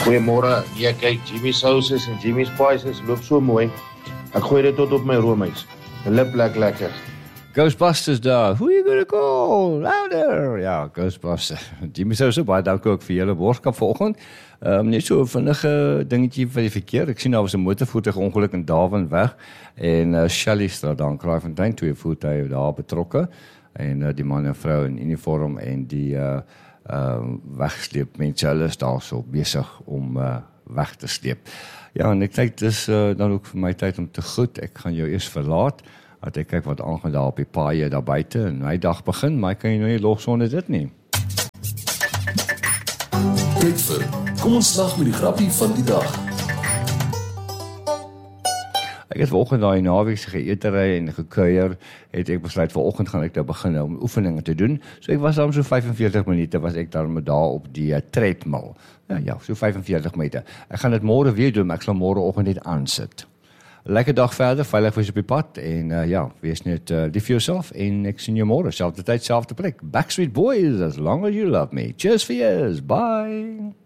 Goeiemôre. Ja, kyk, Jimmy Sauces en Jimmy Spices loop so mooi. Ek gooi dit tot op my roomys. Lip lekker. Ghostbusters daar. Who you gonna call? Louder. Ja, Ghostbusters. Jimmy Sauces, baie dankie ook vir julle boodskap vanoggend. Net so 'n vinnige dingetjie vir die verkeer. Ek sien daar was 'n motorvoertuig ongeluk in Darwin weg en Shelley Straat daar in Kraaifontein, twee voertuie daar betrokke en die man en vrou in uniform en die wegsleep mense, hulle is daar so besig om weg te sleep. Ja, en ek dink dis dan ook vir my tyd om te groet. Ek gaan jou eers verlaat, dat ek kyk wat aangaan daar op die paaie daar buite en my dag begin, maar ek kan jy nou nie log sonder dit nie. Tyd vir, kom ons slag met die grappie van die dag. Ek het vanoggend daai naweek se geëetery en gekuier, het ek besluit vanoggend gaan ek nou begin om oefeninge te doen. So ek was dan so 45 minute was ek daar met daar op die treadmill. Ja, so 45 minute. Ek gaan dit môre weer doen, maar ek sal môreoggend net aansit. Lekker dag verder, veilig vir op die pad en ja, wees net lief vir jouself en ek sien jou môre, selfde tyd, selfde plek. Backstreet Boys, as long as you love me. Cheers for years, bye.